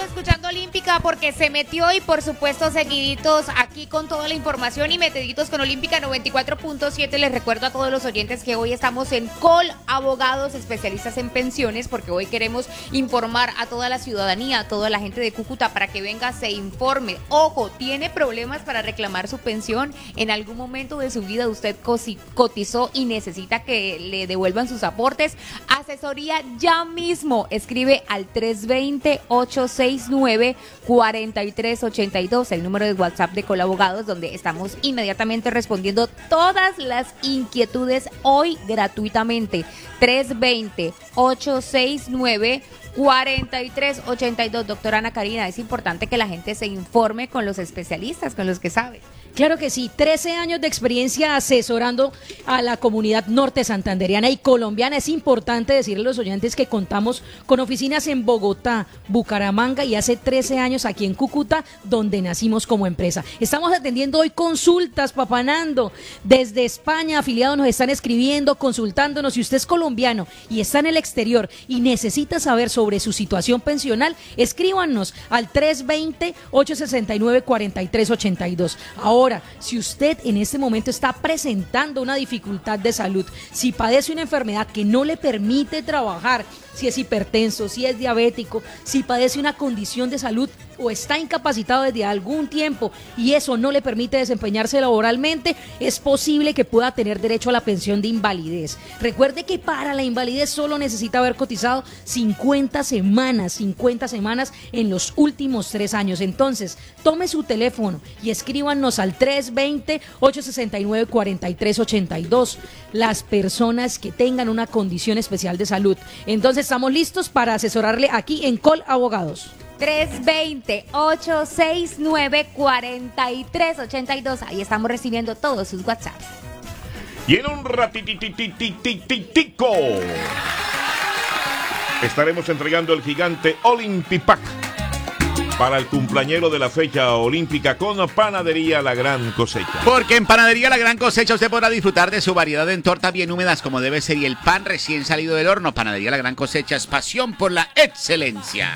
escuchando Olímpica porque se metió y por supuesto seguiditos aquí con toda la información y metiditos con Olímpica 94.7. Les recuerdo a todos los oyentes que hoy estamos en Col Abogados, especialistas en pensiones, porque hoy queremos informar a toda la ciudadanía, a toda la gente de Cúcuta para que venga, se informe. Ojo, ¿tiene problemas para reclamar su pensión? ¿En algún momento de su vida usted cotizó y necesita que le devuelvan sus aportes? Asesoría ya mismo. Escribe al 320-869-4382, el número de WhatsApp de Colabogados, donde estamos inmediatamente respondiendo todas las inquietudes hoy gratuitamente. 320-869-4382. Doctora Ana Karina, es importante que la gente se informe con los especialistas, con los que saben. Claro que sí, 13 años de experiencia asesorando a la comunidad norte santanderiana y colombiana. Es importante decirle a los oyentes que contamos con oficinas en Bogotá, Bucaramanga y hace 13 años aquí en Cúcuta, donde nacimos como empresa. Estamos atendiendo hoy consultas, papanando. Desde España, afiliados nos están escribiendo, consultándonos. Si usted es colombiano y está en el exterior y necesita saber sobre su situación pensional, escríbanos al 320-869-4382. Ahora, si usted en este momento está presentando una dificultad de salud, si padece una enfermedad que no le permite trabajar, si es hipertenso, si es diabético, si padece una condición de salud o está incapacitado desde algún tiempo y eso no le permite desempeñarse laboralmente, es posible que pueda tener derecho a la pensión de invalidez. Recuerde que para la invalidez solo necesita haber cotizado 50 semanas en los últimos 3 años. Entonces, tome su teléfono y escríbanos al 320-869-4382. Las personas que tengan una condición especial de salud. Entonces, estamos listos para asesorarle aquí en Col Abogados. 320-869-4382. Ahí estamos recibiendo todos sus WhatsApps. Y en un ratititico estaremos entregando el gigante Olympipack para el cumpleañero de la fecha olímpica con Panadería La Gran Cosecha. Porque en Panadería La Gran Cosecha usted podrá disfrutar de su variedad en tortas bien húmedas como debe ser y el pan recién salido del horno. Panadería La Gran Cosecha es pasión por la excelencia.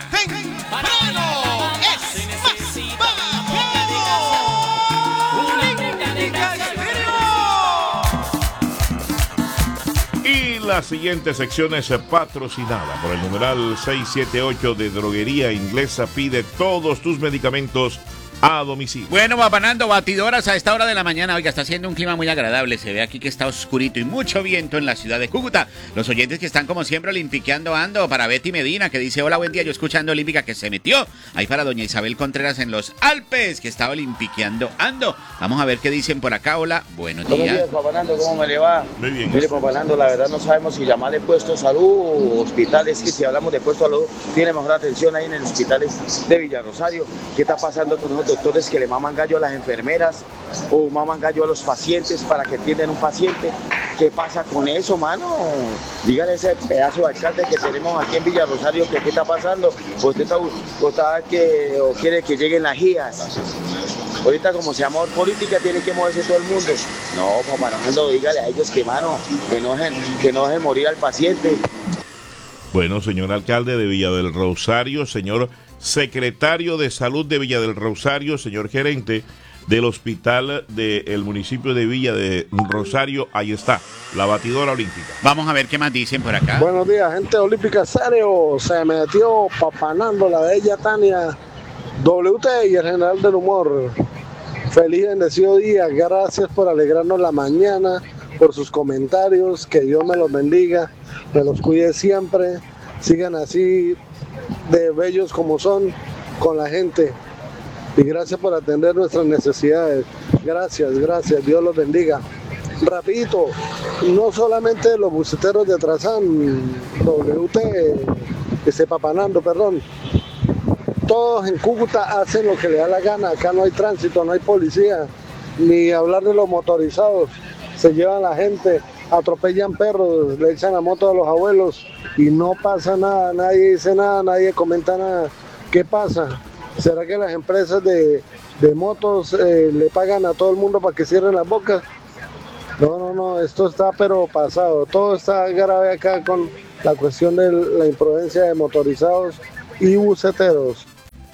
Y la siguiente sección es patrocinada por el numeral 678 de Droguería Inglesa. Pide todos tus medicamentos a domicilio. Bueno, papanando, batidoras a esta hora de la mañana. Oiga, está haciendo un clima muy agradable. Se ve aquí que está oscurito y mucho viento en la ciudad de Cúcuta. Los oyentes que están como siempre olimpiqueando ando. Para Betty Medina, que dice, hola, buen día, yo escuchando Olímpica, que se metió. Ahí para doña Isabel Contreras en los Alpes, que está olimpiqueando ando. Vamos a ver qué dicen por acá. Hola, buenos días. Buenos días, papanando, ¿cómo me le va? Muy bien. Mire, papanando, la verdad no sabemos si llamarle puesto de salud o hospitales, que si hablamos de puesto de salud, tiene mejor atención ahí en el hospital de Villarrosario. ¿Qué está pasando con los doctores que le maman gallo a las enfermeras o maman gallo a los pacientes para que atiendan un paciente? ¿Qué pasa con eso, mano? Dígale a ese pedazo de alcalde que tenemos aquí en Villarrosario que qué está pasando. ¿Usted está o quiere que lleguen las guías? Ahorita como se llama política tiene que moverse todo el mundo. No, papá, no, dígale a ellos que, mano, que no dejen morir al paciente. Bueno, señor alcalde de Villa del Rosario, señor secretario de Salud de Villa del Rosario, señor gerente del hospital del municipio de Villa de Rosario, ahí está, la batidora olímpica. Vamos a ver qué más dicen por acá. Buenos días, gente olímpica serio. Se metió papanando la bella Tania WT y el general del humor. Feliz bendecido día, gracias por alegrarnos la mañana, por sus comentarios, que Dios me los bendiga, me los cuide siempre, sigan así de bellos como son con la gente y gracias por atender nuestras necesidades. Gracias, Dios los bendiga. Rapidito, no solamente los buceteros de Trazán, papanando, perdón. Todos en Cúcuta hacen lo que le da la gana. Acá no hay tránsito, no hay policía, ni hablar de los motorizados. Se llevan la gente, atropellan perros, le echan la moto a los abuelos y no pasa nada, nadie dice nada, nadie comenta nada. ¿Qué pasa? ¿Será que las empresas de motos le pagan a todo el mundo para que cierren las bocas? No, esto está pero pasado. Todo está grave acá con la cuestión de la imprudencia de motorizados y buceteros.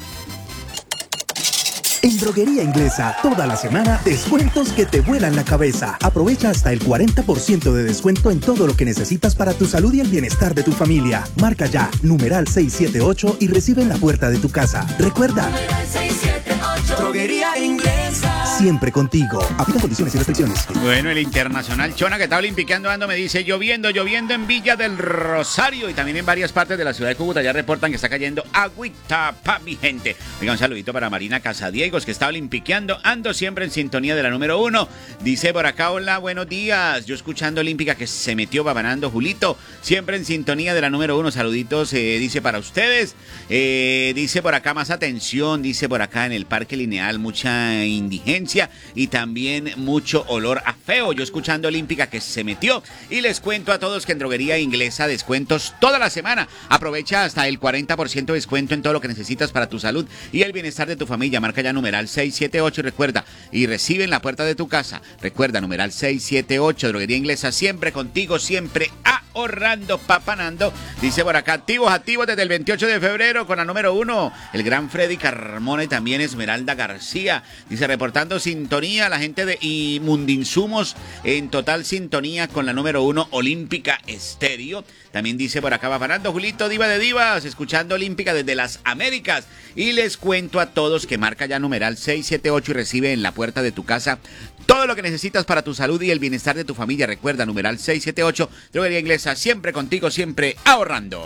En Droguería Inglesa, toda la semana, descuentos que te vuelan la cabeza. Aprovecha hasta el 40% de descuento en todo lo que necesitas para tu salud y el bienestar de tu familia. Marca ya, numeral 678 y recibe en la puerta de tu casa. Recuerda, numeral 678. Droguería Inglesa. Siempre contigo. Aplican condiciones y restricciones. Bueno, el internacional Chona que está olimpiqueando ando me dice lloviendo en Villa del Rosario y también en varias partes de la ciudad de Cúcuta. Ya reportan que está cayendo agüita pa' mi gente. Oiga, un saludito para Marina Casadiegos que está olimpiqueando. Ando siempre en sintonía de la número 1. Dice por acá, hola, buenos días. Yo escuchando Olímpica que se metió babanando Julito. Siempre en sintonía de la número 1. Saluditos, dice para ustedes. Dice por acá más atención. Dice por acá en el Parque Lineal mucha indigencia y también mucho olor a feo. Yo escuchando Olímpica que se metió y les cuento a todos que en Droguería Inglesa descuentos toda la semana. Aprovecha hasta el 40% de descuento en todo lo que necesitas para tu salud y el bienestar de tu familia. Marca ya numeral 678 y recuerda, y recibe en la puerta de tu casa. Recuerda, numeral 678, Droguería Inglesa, siempre contigo, siempre ahorrando, papanando. Dice por acá, activos desde el 28 de febrero con la número 1, el gran Freddy Carmona y también Esmeralda García. Dice, reportando sintonía, la gente de Mundinsumos en total sintonía con la número 1, Olímpica Estéreo. También dice por acá, papanando Julito, diva de divas, escuchando Olímpica desde las Américas. Y les cuento a todos que marca ya numeral 678 y recibe en la puerta de tu casa todo lo que necesitas para tu salud y el bienestar de tu familia. Recuerda, numeral 678, Droguería Inglesa, siempre contigo, siempre ahorrando.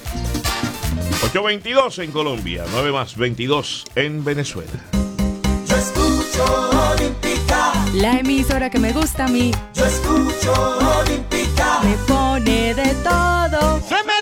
8:22 en Colombia, 9 más 22 en Venezuela. Yo escucho Olímpica, la emisora que me gusta a mí. Yo escucho Olímpica, me pone de todo. ¡Se me